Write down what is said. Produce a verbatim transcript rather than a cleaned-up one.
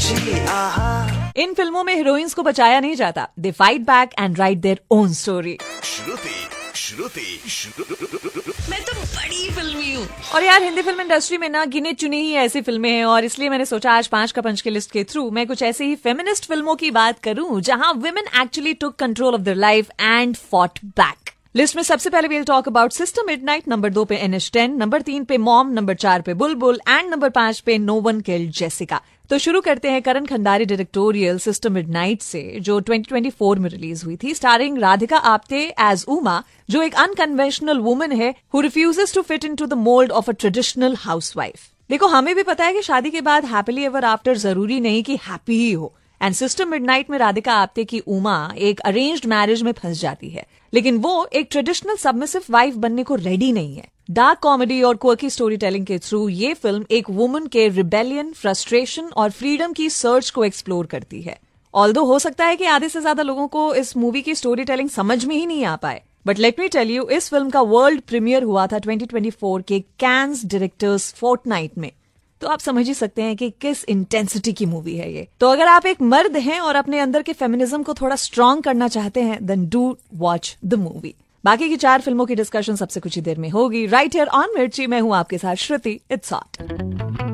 मिर्ची आहा। इन फिल्मों में हीरोइंस को बचाया नहीं जाता, they fight back and right their own story. श्रुति श्रुति श्रुति मैं तो बड़ी फिल्मी हूँ। और यार हिंदी फिल्म इंडस्ट्री में ना गिने चुनी ही ऐसी फिल्में हैं, और इसलिए मैंने सोचा आज पांच का पंच की लिस्ट के थ्रू मैं कुछ ऐसी ही फेमिनिस्ट फिल्मों की बात करूं जहां women actually took control of their life and fought back. List में सबसे पहले we'll talk about sister midnight, number दो पे एन एच टेन, नंबर तीन पे मॉम, नंबर चार पे बुलबुल एंड नंबर पांच पे नो वन किल्ड जेसिका। तो शुरू करते हैं करण खंडारी डायरेक्टोरियल सिस्टर मिडनाइट से, जो ट्वेंटी ट्वेंटी फोर में रिलीज हुई थी, स्टारिंग राधिका आप्टे एज उमा, जो एक अनकन्वेंशनल वुमन है who refuses to fit into the mould of a traditional housewife. देखो, हमें भी पता है कि शादी के बाद हैप्पीली एवर आफ्टर जरूरी नहीं कि हैप्पी ही हो, एंड सिस्टर मिडनाइट में राधिका आप्टे की उमा एक अरेंज्ड मैरिज में फंस जाती है, लेकिन वो एक ट्रेडिशनल सबमिसिव वाइफ बनने को रेडी नहीं है। डार्क कॉमेडी और क्वर्की स्टोरी टेलिंग के थ्रू ये फिल्म एक वुमन के रिबेलियन, फ्रस्ट्रेशन और फ्रीडम की सर्च को एक्सप्लोर करती है। ऑल्दो हो सकता है कि आधे से ज्यादा लोगों को इस मूवी की स्टोरी टेलिंग समझ में ही नहीं आ पाए, but let me tell you, इस फिल्म का वर्ल्ड प्रीमियर हुआ था ट्वेंटी ट्वेंटी फोर के कैन्स डायरेक्टर्स फोर्टनाइट में, तो आप समझ ही सकते हैं कि किस इंटेंसिटी की मूवी है ये। तो अगर आप एक मर्द हैं और अपने अंदर के फेमिनिज्म को थोड़ा स्ट्रांग करना चाहते हैं, then do watch the movie. बाकी की चार फिल्मों की डिस्कशन सबसे कुछ ही देर में होगी, राइट हियर ऑन मिर्ची। मैं हूं आपके साथ श्रुति। It's hot.